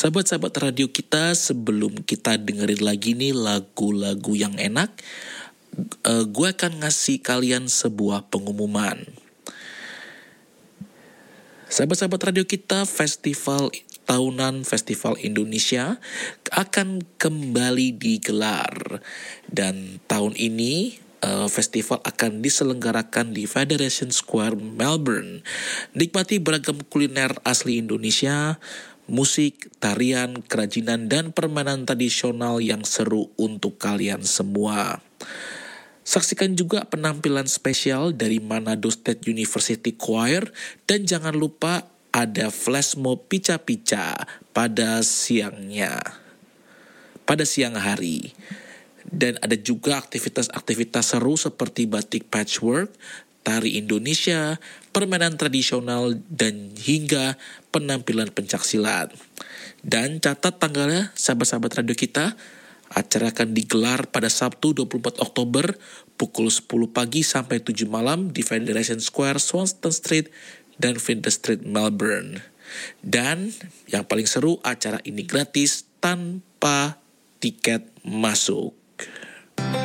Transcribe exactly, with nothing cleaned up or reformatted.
Sahabat-sahabat radio kita, sebelum kita dengerin lagi nih lagu-lagu yang enak, uh, gue akan ngasih kalian sebuah pengumuman. Sahabat-sahabat radio kita, festival tahunan Festival Indonesia akan kembali digelar. Dan tahun ini uh, festival akan diselenggarakan di Federation Square, Melbourne. Nikmati beragam kuliner asli Indonesia, musik, tarian, kerajinan, dan permainan tradisional yang seru untuk kalian semua. Saksikan juga penampilan spesial dari Manado State University Choir, dan jangan lupa ada flash mob pica-pica pada siangnya, pada siang hari. Dan ada juga aktivitas-aktivitas seru seperti batik patchwork, tari Indonesia, permainan tradisional, dan hingga penampilan pencaksilat. Dan catat tanggalnya, sahabat-sahabat radio kita. Acara akan digelar pada Sabtu dua puluh empat Oktober pukul sepuluh pagi sampai tujuh malam di Federation Square, Swanston Street, dan Flinders Street, Melbourne. Dan yang paling seru, acara ini gratis tanpa tiket masuk.